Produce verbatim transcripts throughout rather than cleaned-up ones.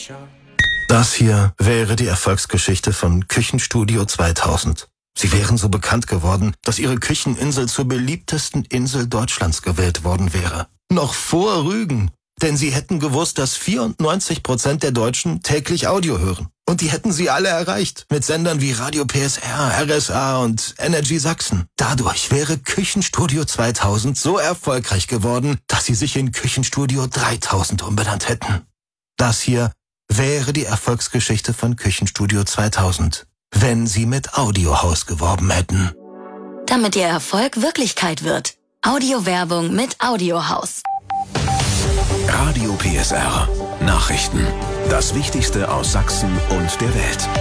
Das hier wäre die Erfolgsgeschichte von Küchenstudio zweitausend. Sie wären so bekannt geworden, dass ihre Kücheninsel zur beliebtesten Insel Deutschlands gewählt worden wäre. Noch vor Rügen. Denn sie hätten gewusst, dass vierundneunzig Prozent der Deutschen täglich Audio hören. Und die hätten sie alle erreicht. Mit Sendern wie Radio P S R, R S A und Energy Sachsen. Dadurch wäre Küchenstudio zweitausend so erfolgreich geworden, dass sie sich in Küchenstudio dreitausend umbenannt hätten. Das hier wäre die Erfolgsgeschichte von Küchenstudio zweitausend, wenn sie mit Audiohaus geworben hätten. Damit ihr Erfolg Wirklichkeit wird. Audiowerbung mit Audiohaus. Radio P S R. Nachrichten. Das Wichtigste aus Sachsen und der Welt.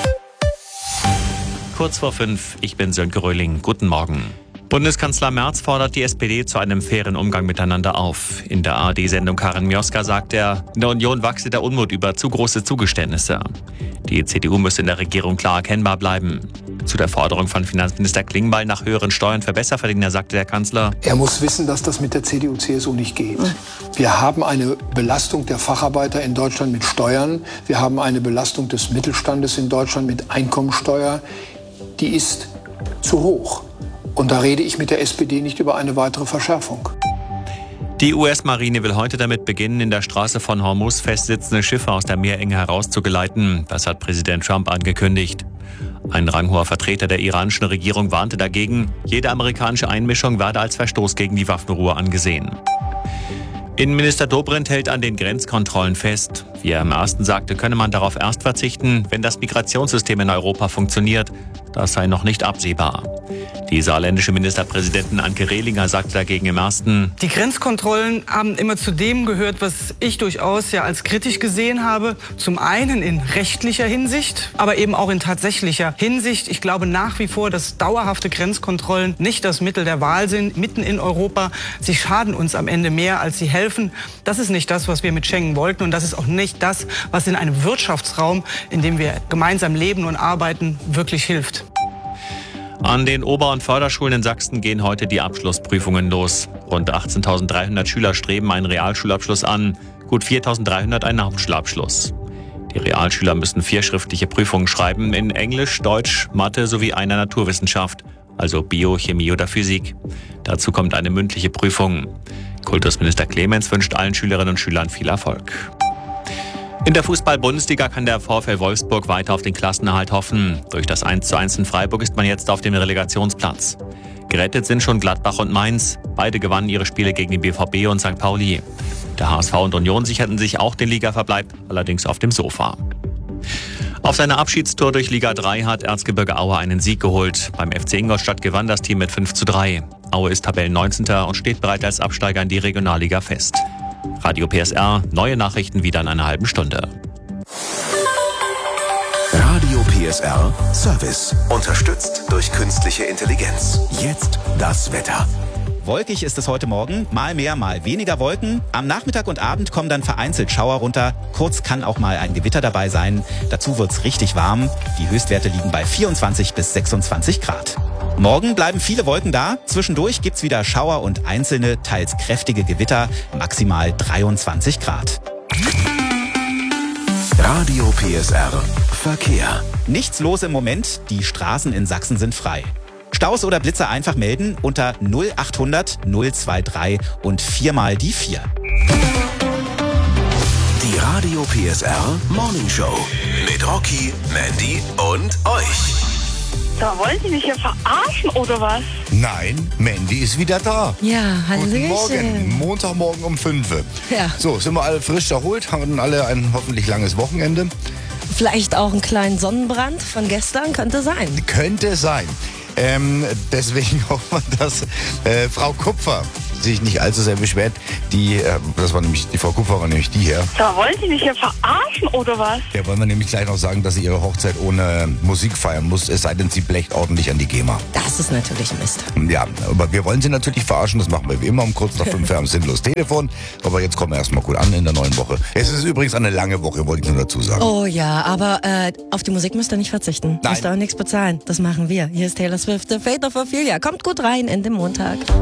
Kurz vor fünf, ich bin Sönke Röhling. Guten Morgen. Bundeskanzler Merz fordert die S P D zu einem fairen Umgang miteinander auf. In der A R D-Sendung Karin Mioska sagt er, in der Union wachse der Unmut über zu große Zugeständnisse. Die C D U müsse in der Regierung klar erkennbar bleiben. Zu der Forderung von Finanzminister Klingbeil nach höheren Steuern für Besserverdiener sagte der Kanzler: Er muss wissen, dass das mit der C D U C S U nicht geht. Wir haben eine Belastung der Facharbeiter in Deutschland mit Steuern. Wir haben eine Belastung des Mittelstandes in Deutschland mit Einkommensteuer. Die ist zu hoch. Und da rede ich mit der S P D nicht über eine weitere Verschärfung. Die U S-Marine will heute damit beginnen, in der Straße von Hormuz festsitzende Schiffe aus der Meerenge herauszugeleiten. Das hat Präsident Trump angekündigt. Ein ranghoher Vertreter der iranischen Regierung warnte dagegen, jede amerikanische Einmischung werde als Verstoß gegen die Waffenruhe angesehen. Innenminister Dobrindt hält an den Grenzkontrollen fest. Wie er im ersten sagte, könne man darauf erst verzichten, wenn das Migrationssystem in Europa funktioniert. Das sei noch nicht absehbar. Die saarländische Ministerpräsidentin Anke Rehlinger sagte dagegen im ersten: Die Grenzkontrollen haben immer zu dem gehört, was ich durchaus ja als kritisch gesehen habe. Zum einen in rechtlicher Hinsicht, aber eben auch in tatsächlicher Hinsicht. Ich glaube nach wie vor, dass dauerhafte Grenzkontrollen nicht das Mittel der Wahl sind, mitten in Europa. Sie schaden uns am Ende mehr, als sie helfen. Das ist nicht das, was wir mit Schengen wollten. Und das ist auch nicht das, was in einem Wirtschaftsraum, in dem wir gemeinsam leben und arbeiten, wirklich hilft. An den Ober- und Förderschulen in Sachsen gehen heute die Abschlussprüfungen los. Rund achtzehntausenddreihundert Schüler streben einen Realschulabschluss an, gut viertausenddreihundert einen Hauptschulabschluss. Die Realschüler müssen vier schriftliche Prüfungen schreiben in Englisch, Deutsch, Mathe sowie einer Naturwissenschaft, also Bio, Chemie oder Physik. Dazu kommt eine mündliche Prüfung. Kultusminister Clemens wünscht allen Schülerinnen und Schülern viel Erfolg. In der Fußball-Bundesliga kann der VfL Wolfsburg weiter auf den Klassenerhalt hoffen. Durch das eins zu eins in Freiburg ist man jetzt auf dem Relegationsplatz. Gerettet sind schon Gladbach und Mainz. Beide gewannen ihre Spiele gegen den B V B und Sankt Pauli. Der H S V und Union sicherten sich auch den Ligaverbleib, allerdings auf dem Sofa. Auf seiner Abschiedstour durch Liga drei hat Erzgebirge Aue einen Sieg geholt. Beim F C Ingolstadt gewann das Team mit fünf zu drei. Aue ist Tabellenneunzehnter und steht bereit als Absteiger in die Regionalliga fest. Radio P S R, neue Nachrichten wieder in einer halben Stunde. Radio P S R Service. Unterstützt durch künstliche Intelligenz. Jetzt das Wetter. Wolkig ist es heute Morgen, mal mehr, mal weniger Wolken. Am Nachmittag und Abend kommen dann vereinzelt Schauer runter. Kurz kann auch mal ein Gewitter dabei sein. Dazu wird's richtig warm. Die Höchstwerte liegen bei vierundzwanzig bis sechsundzwanzig Grad. Morgen bleiben viele Wolken da. Zwischendurch gibt's wieder Schauer und einzelne, teils kräftige Gewitter. Maximal dreiundzwanzig Grad. Radio P S R Verkehr. Nichts los im Moment. Die Straßen in Sachsen sind frei. Staus oder Blitzer einfach melden unter null achthundert null drei drei und viermal die vier. Die Radio P S R Morning Show mit Rocky, Mandy und euch. Da wollen Sie mich ja verarschen, oder was? Nein, Mandy ist wieder da. Ja, hallöchen. Guten Morgen, Montagmorgen um fünf. Ja. So, sind wir alle frisch erholt, haben alle ein hoffentlich langes Wochenende. Vielleicht auch einen kleinen Sonnenbrand von gestern, könnte sein. Könnte sein. Ähm, deswegen hoffen wir, dass äh, Frau Kupfer sich nicht allzu sehr beschwert. Die, äh, das war nämlich, die Frau Kupfer war nämlich die hier. Da wollen Sie mich ja verarschen, oder was? Ja, wollen wir nämlich gleich noch sagen, dass sie ihre Hochzeit ohne Musik feiern muss, es sei denn, sie blecht ordentlich an die GEMA. Das ist natürlich Mist. Ja, aber wir wollen sie natürlich verarschen, das machen wir wie immer um kurz nach fünf Uhr am sinnlos Telefon. Aber jetzt kommen wir erstmal gut an in der neuen Woche. Es ist übrigens eine lange Woche, wollte ich nur dazu sagen. Oh ja, aber äh, auf die Musik müsst ihr nicht verzichten. Nein. Müsst ihr auch nichts bezahlen. Das machen wir. Hier ist Taylor Swift, The Fate of Ophelia. Kommt gut rein in den Montag.